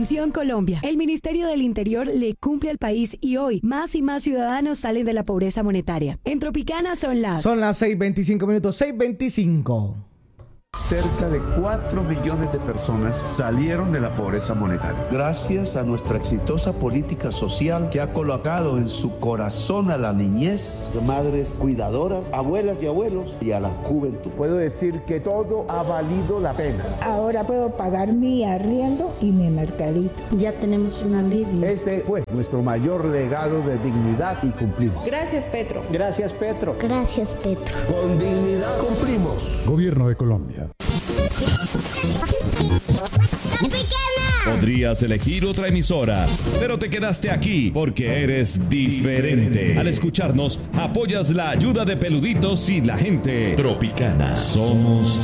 Atención Colombia, el Ministerio del Interior le cumple al país y hoy más y más ciudadanos salen de la pobreza monetaria. En Tropicana son las 6:25 minutos, 6:25. Cerca de 4 millones de personas salieron de la pobreza monetaria. Gracias a nuestra exitosa política social que ha colocado en su corazón a la niñez, madres cuidadoras, abuelas y abuelos y a la juventud. Puedo decir que todo ha valido la pena. Ahora puedo pagar mi arriendo y mi mercadito. Ya tenemos un alivio. Ese fue nuestro mayor legado de dignidad y cumplimos. Gracias, Petro. Gracias, Petro. Gracias, Petro. Con dignidad cumplimos. Gobierno de Colombia. Podrías elegir otra emisora, pero te quedaste aquí porque eres diferente. Al escucharnos, apoyas la ayuda de Peluditos y la gente. Tropicana. Somos